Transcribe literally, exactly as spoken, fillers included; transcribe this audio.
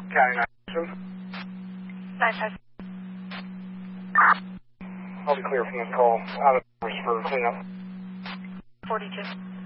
County nine nine five. I'll be clear from this call. Out of hours for cleanup. forty-two.